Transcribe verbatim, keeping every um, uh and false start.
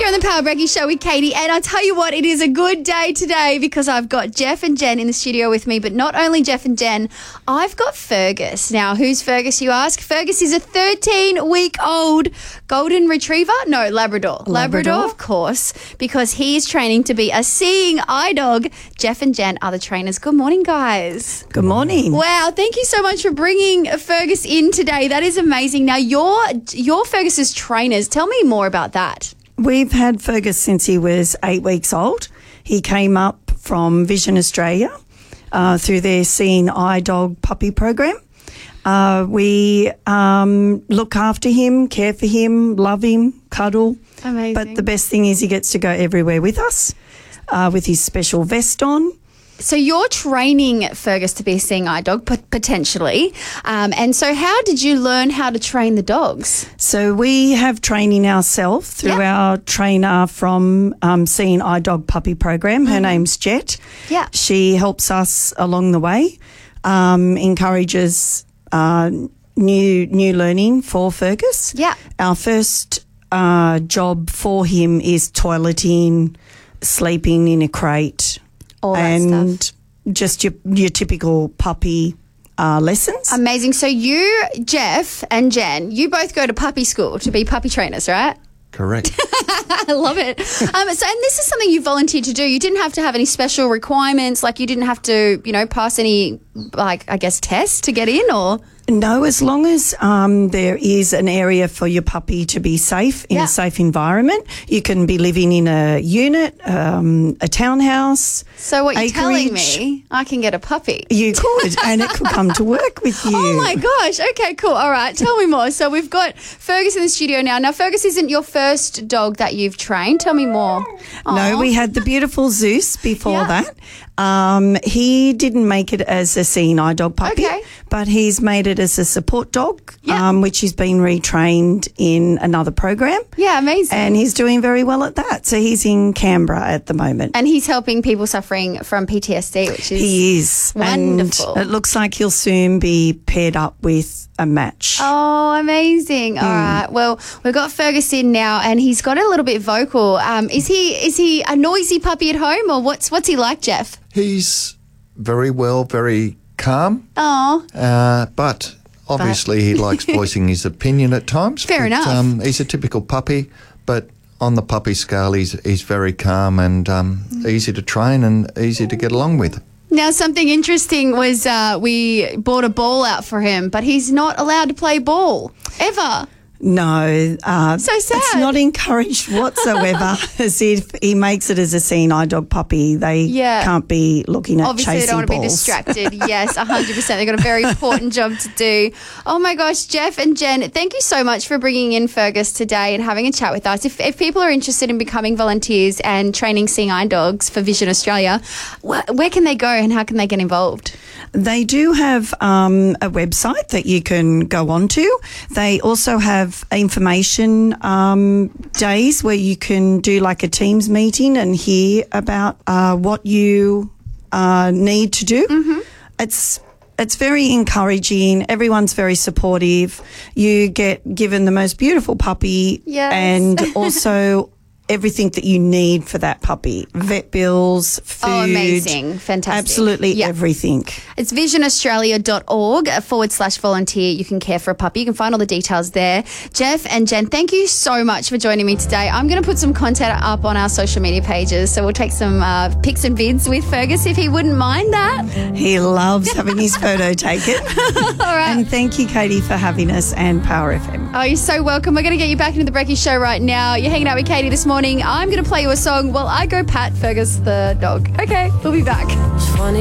on the Power Breaking Show with Katie, and I tell you what, it is a good day today because I've got Jeff and Jen in the studio with me, but not only Jeff and Jen, I've got Fergus. Now, who's Fergus, you ask? Fergus is a thirteen-week-old golden retriever? No, Labrador. Labrador. Labrador, of course, because he is training to be a seeing eye dog. Jeff and Jen are the trainers. Good morning, guys. Good morning. Wow, thank you so much for bringing Fergus in today. That is amazing. Now, you're, you're Fergus's trainers. Tell me more about that. We've had Fergus since he was eight weeks old. He came up from Vision Australia uh, through their Seeing Eye Dog puppy program. Uh, we um, look after him, care for him, love him, cuddle. Amazing. But the best thing is he gets to go everywhere with us uh, with his special vest on. So you're training Fergus to be a seeing eye dog, potentially. Um, and so how did you learn how to train the dogs? So we have training ourselves through Yep. our trainer from um, Seeing Eye Dog Puppy Program. Her Mm-hmm. name's Jet. Yeah. She helps us along the way, um, encourages uh, new new learning for Fergus. Yeah. Our first uh, job for him is toileting, sleeping in a crate, All that and stuff. just your your typical puppy uh, lessons. Amazing. So you, Jeff and Jen, you both go to puppy school to be puppy trainers, right? Correct. I love it. Um, so, and this is something you volunteered to do. You didn't have to have any special requirements, like you didn't have to, you know, pass any, like, I guess, tests to get in, or? No, as long as um, there is an area for your puppy to be safe, in Yeah. a safe environment. You can be living in a unit, um, a townhouse. So what you're telling acreage. me, I can get a puppy? You could, and it could come to work with you. Oh my gosh. Okay, cool. All right. Tell me more. So we've got Fergus in the studio now. Now, Fergus isn't your first dog that you've trained. Tell me more. No, Aw. we had the beautiful Zeus before Yeah. that. Um, he didn't make it as a seeing eye dog puppy, Okay. but he's made it as a support dog, Yeah. um, which has been retrained in another program. Yeah, amazing. And he's doing very well at that. So he's in Canberra at the moment. And he's helping people suffering from P T S D, which is He is. wonderful. And it looks like he'll soon be paired up with a match. Oh, amazing! All right. Well, we've got Fergus in now, and he's got a little bit vocal. Um, is he is he a noisy puppy at home, or what's what's he like, Jeff? He's very well, very calm, Oh, uh, but obviously he likes voicing his opinion at times. Fair but, enough. Um, he's a typical puppy, but on the puppy scale, he's he's very calm and um, easy to train and easy to get along with. now something interesting was uh, we bought a ball out for him, but he's not allowed to play ball ever. No. Uh, So sad. It's not encouraged whatsoever. As if he makes it as a seeing eye dog puppy. They Yeah. can't be looking at Obviously, they chasing don't want to be balls. distracted. Yes, one hundred percent. They've got a very important job to do. Oh, my gosh, Jeff and Jen, thank you so much for bringing in Fergus today and having a chat with us. If, if people are interested in becoming volunteers and training seeing eye dogs for Vision Australia, wh- where can they go and how can they get involved? They do have um, a website that you can go onto. They also have information um, days where you can do like a Teams meeting and hear about uh, what you uh, need to do. Mm-hmm. It's It's very encouraging. Everyone's very supportive. You get given the most beautiful puppy Yes. and also everything that you need for that puppy. Vet bills, food. Oh, amazing. Fantastic. Absolutely Yeah. everything. It's visionaustralia.org forward slash volunteer. You can care for a puppy. You can find all the details there. Jeff and Jen, thank you so much for joining me today. I'm going to put some content up on our social media pages. So we'll take some uh, pics and vids with Fergus if he wouldn't mind that. He loves having his photo taken. All right. And thank you, Katie, for having us and Power F M. Oh, you're so welcome. We're going to get you back into the Breaking Show right now. You're hanging out with Katie this morning. I'm going to play you a song while I go pat Fergus the dog. Okay, we'll be back.